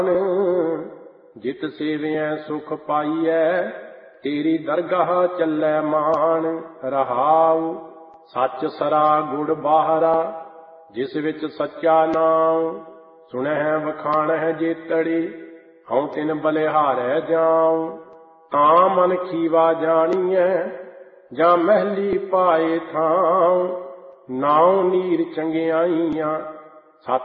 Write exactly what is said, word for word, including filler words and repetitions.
जित सेवियै सुख पाइयै तेरी दरगाह चलै मान। रहाऊ सच सरा गुड़ बाहरा जिस विच सच्चा नाम। सुनह वखाणह जेतड़ी हऊँ तिन बलिहारै जाऊँ। तां मन खीवा जानिए जां महली पाए थां। नाव नीर चंगियाइयां